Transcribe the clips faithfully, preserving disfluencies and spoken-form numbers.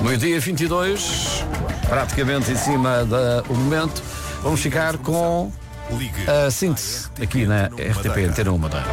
Meio-dia vinte e dois, praticamente em cima do momento. Vamos ficar com a síntese aqui na R T P Antena um Madeira.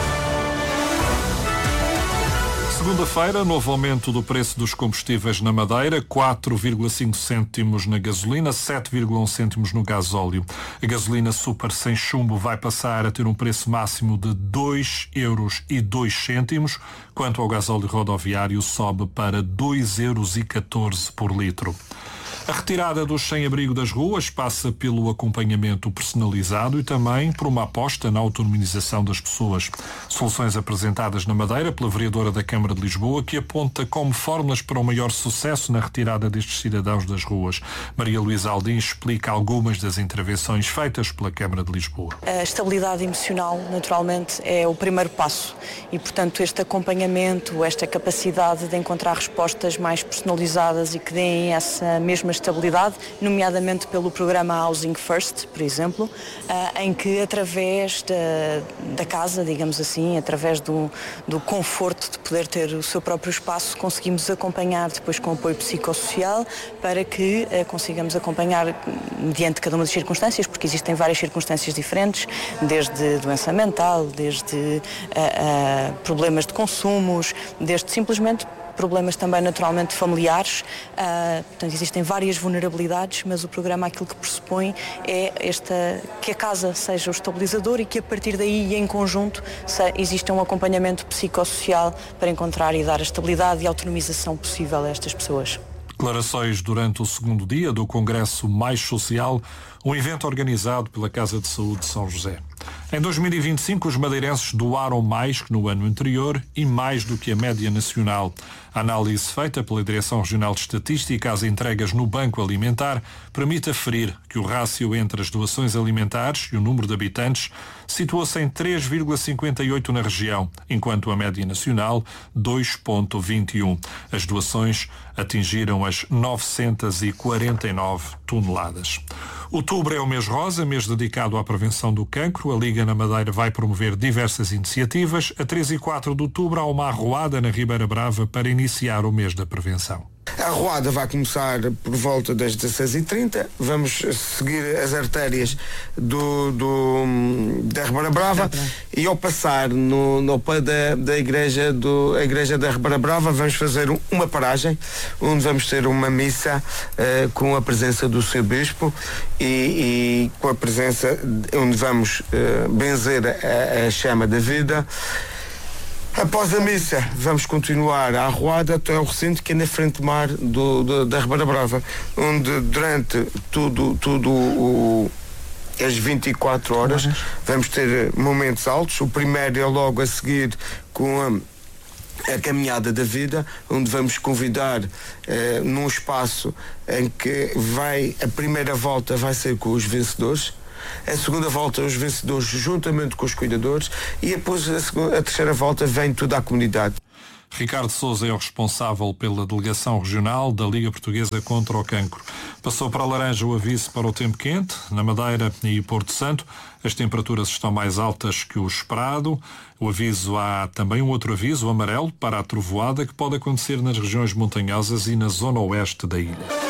Segunda-feira, novo aumento do preço dos combustíveis na Madeira, quatro vírgula cinco cêntimos na gasolina, sete vírgula um cêntimos no gasóleo. A gasolina super sem chumbo vai passar a ter um preço máximo de dois euros e dois cêntimos, quanto ao gasóleo rodoviário sobe para dois euros e catorze por litro. A retirada dos sem-abrigo das ruas passa pelo acompanhamento personalizado e também por uma aposta na autonomização das pessoas. Soluções apresentadas na Madeira pela vereadora da Câmara de Lisboa, que aponta como fórmulas para um maior sucesso na retirada destes cidadãos das ruas. Maria Luísa Aldim explica algumas das intervenções feitas pela Câmara de Lisboa. A estabilidade emocional, naturalmente, é o primeiro passo e, portanto, este acompanhamento, esta capacidade de encontrar respostas mais personalizadas e que deem essa mesma estabilidade, nomeadamente pelo programa Housing First, por exemplo, em que através da, da casa, digamos assim, através do, do conforto de poder ter o seu próprio espaço, conseguimos acompanhar depois com apoio psicossocial para que consigamos acompanhar mediante cada uma das circunstâncias, porque existem várias circunstâncias diferentes, desde doença mental, desde a, a problemas de consumos, desde simplesmente problemas também naturalmente familiares, uh, portanto existem várias vulnerabilidades, mas o programa aquilo que pressupõe é esta, que a casa seja o estabilizador e que a partir daí e em conjunto se, exista um acompanhamento psicossocial para encontrar e dar a estabilidade e autonomização possível a estas pessoas. Declarações durante o segundo dia do Congresso Mais Social, um evento organizado pela Casa de Saúde de São José. Em dois mil e vinte e cinco, os madeirenses doaram mais que no ano anterior e mais do que a média nacional. A análise feita pela Direção Regional de Estatística às entregas no Banco Alimentar permite aferir que o rácio entre as doações alimentares e o número de habitantes situa-se em três vírgula cinquenta e oito na região, enquanto a média nacional dois vírgula vinte e um. As doações atingiram as novecentas e quarenta e nove toneladas. Outubro é o mês rosa, mês dedicado à prevenção do cancro. A Liga na Madeira vai promover diversas iniciativas. A três e quatro de outubro há uma arruada na Ribeira Brava para iniciar o mês da prevenção. A arruada vai começar por volta das dezasseis e trinta. Vamos seguir as artérias do, do, da Ribeira Brava e ao passar no, no pé da, da igreja, do, a igreja da Ribeira Brava vamos fazer uma paragem onde vamos ter uma missa uh, com a presença do seu Bispo e, e com a presença onde vamos uh, benzer a, a chama da vida. Após a missa, vamos continuar a arruada até ao recinto que é na frente do mar do, do, da Ribeira Brava, onde durante tudo, tudo o, as vinte e quatro horas vamos ter momentos altos. O primeiro é logo a seguir com a, a caminhada da vida, onde vamos convidar eh, num espaço em que vai, a primeira volta vai ser com os vencedores. A segunda volta os vencedores juntamente com os cuidadores e depois a, segunda, a terceira volta vem toda a comunidade. Ricardo Sousa é o responsável pela delegação regional da Liga Portuguesa contra o Cancro. Passou para a laranja o aviso para o tempo quente. Na Madeira e Porto Santo as temperaturas estão mais altas que o esperado. O aviso há também um outro aviso, o amarelo, para a trovoada, que pode acontecer nas regiões montanhosas e na zona oeste da ilha.